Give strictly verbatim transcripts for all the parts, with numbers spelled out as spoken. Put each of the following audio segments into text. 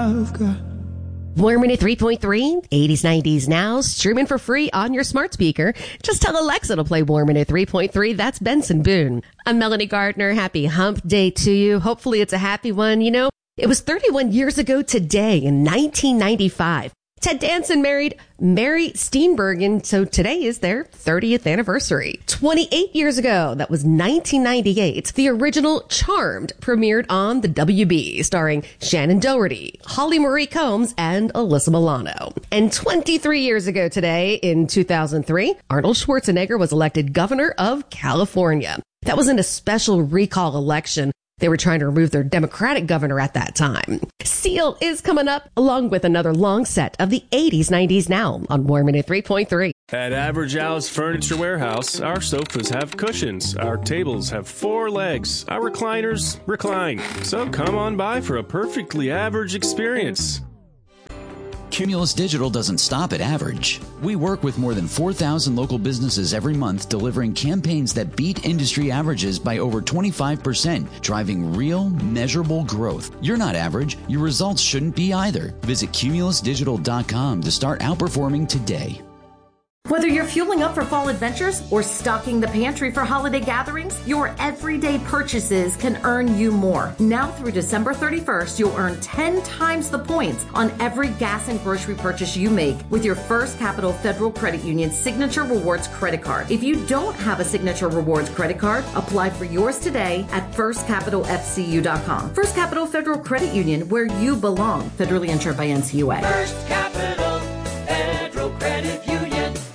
I've got. Warm at three point three, eighties, nineties now, streaming for free on your smart speaker. Just tell Alexa to play Warm at three point three. That's Benson Boone. I'm Melanie Gardner. Happy hump day to you. Hopefully it's a happy one. You know, it was thirty-one years ago today in nineteen ninety-five. Ted Danson married Mary Steenburgen, so today is their thirtieth anniversary. twenty-eight years ago, that was nineteen ninety-eight, the original Charmed premiered on the W B, starring Shannon Doherty, Holly Marie Combs, and Alyssa Milano. And twenty-three years ago today, in two thousand three, Arnold Schwarzenegger was elected governor of California. That was in a special recall election. They were trying to remove their Democratic governor at that time. Seal is coming up, along with another long set of the eighties, nineties now on Warm at three point three. At Average Al's Furniture Warehouse, our sofas have cushions, our tables have four legs, our recliners recline. So come on by for a perfectly average experience. Cumulus Digital doesn't stop at average. We work with more than four thousand local businesses every month, delivering campaigns that beat industry averages by over twenty-five percent, driving real, measurable growth. You're not average. Your results shouldn't be either. Visit cumulus digital dot com to start outperforming today. Whether you're fueling up for fall adventures or stocking the pantry for holiday gatherings, your everyday purchases can earn you more. Now through December thirty-first, you'll earn ten times the points on every gas and grocery purchase you make with your First Capital Federal Credit Union Signature Rewards credit card. If you don't have a Signature Rewards credit card, apply for yours today at first capital f c u dot com. First Capital Federal Credit Union, where you belong. Federally insured by N C U A. First Capital Federal Credit Union.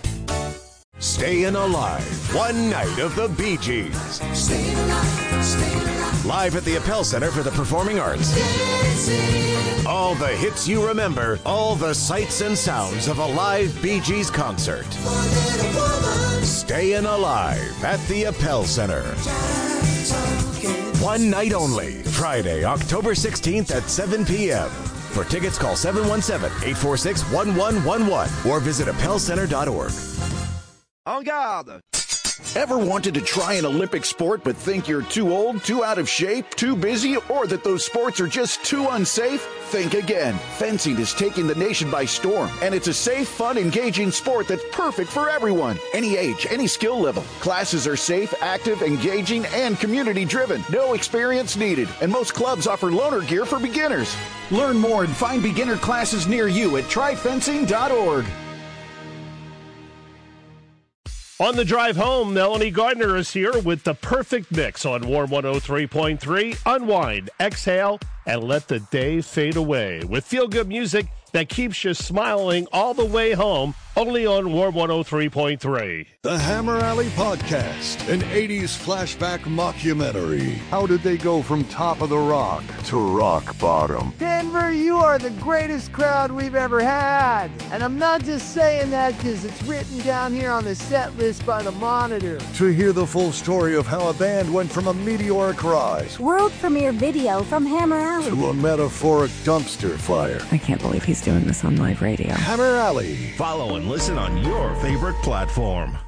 Staying Alive, one night of the Bee Gees. Stay alive, stay alive. Live at the Appel Center for the Performing Arts. All the hits you remember, all the sights and sounds of a live Bee Gees concert. Staying Alive at the Appel Center. One night only, Friday, October sixteenth at seven p.m. For tickets, call seven one seven, eight four six, one one one one or visit appel center dot org. En garde! Ever wanted to try an Olympic sport but think you're too old, too out of shape, too busy, or that those sports are just too unsafe? Think again. Fencing is taking the nation by storm, and it's a safe, fun, engaging sport that's perfect for everyone. Any age, any skill level. Classes are safe, active, engaging, and community-driven. No experience needed, and most clubs offer loaner gear for beginners. Learn more and find beginner classes near you at try fencing dot org. On the drive home, Melanie Gardner is here with the perfect mix on Warm one oh three point three. Unwind, exhale, and let the day fade away with feel-good music that keeps you smiling all the way home, only on Warm one oh three point three. The Hammer Alley Podcast, an eighties flashback mockumentary. How did they go from top of the rock to rock bottom? Denver, you are the greatest crowd we've ever had. And I'm not just saying that because it's written down here on the set list by the Monitor. To hear the full story of how a band went from a meteoric rise, world premiere video from Hammer Alley, to a metaphoric dumpster fire. I can't believe he's doing this on live radio. Hammer Alley. Follow and listen on your favorite platform.